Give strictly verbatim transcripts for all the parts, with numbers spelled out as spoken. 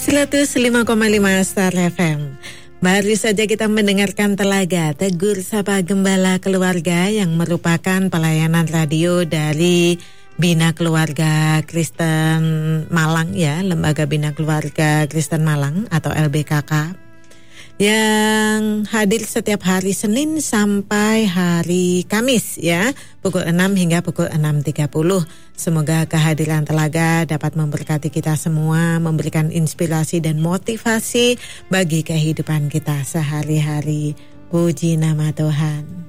seratus lima koma lima Star F M. Baru saja kita mendengarkan Telaga Tegur Sapa Gembala Keluarga yang merupakan pelayanan radio dari Bina Keluarga Kristen Malang ya, Lembaga Bina Keluarga Kristen Malang atau L B K K, yang hadir setiap hari Senin sampai hari Kamis ya, pukul enam hingga pukul enam tiga puluh. Semoga kehadiran Telaga dapat memberkati kita semua, memberikan inspirasi dan motivasi bagi kehidupan kita sehari-hari. Puji nama Tuhan.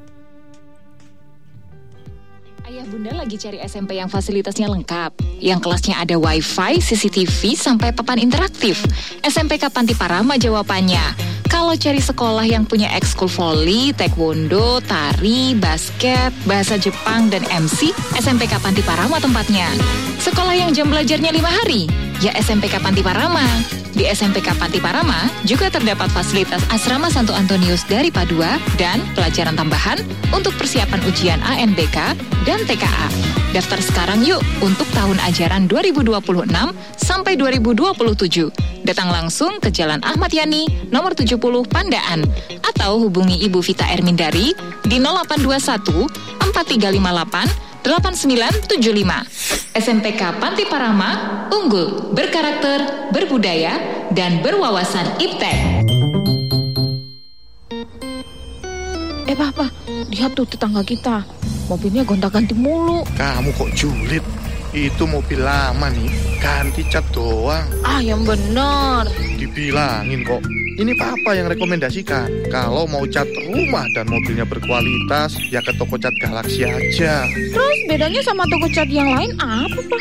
Ayah bunda lagi cari S M P yang fasilitasnya lengkap, yang kelasnya ada wifi, C C T V, sampai papan interaktif. S M P K Panti Parama jawabannya. Kalau cari sekolah yang punya ekskul voli, taekwondo, tari, basket, bahasa Jepang, dan M C, S M P K Panti Parama tempatnya. Sekolah yang jam belajarnya lima hari, ya S M P K Panti Parama. Di S M P K Panti Parama juga terdapat fasilitas asrama Santo Antonius dari Padua dan pelajaran tambahan untuk persiapan ujian A N B K dan T K A. Daftar sekarang yuk untuk tahun ajaran dua ribu dua puluh enam sampai dua ribu dua puluh tujuh. Datang langsung ke Jalan Ahmad Yani, nomor tujuh puluh Pandaan, atau hubungi Ibu Vita Ermindari di nol delapan dua satu empat tiga lima delapan delapan sembilan tujuh lima. S M P K Panti Parama, unggul, berkarakter, berbudaya, dan berwawasan iptek. Eh papa, lihat tuh tetangga kita, mobilnya gonta-ganti mulu. Kamu kok julid? Itu mobil lama nih, ganti cat doang. Ah yang bener. Dibilangin kok. Ini papa yang rekomendasikan. Kalau mau cat rumah dan mobilnya berkualitas, ya ke toko cat Galaxy aja. Terus bedanya sama toko cat yang lain apa, Pak?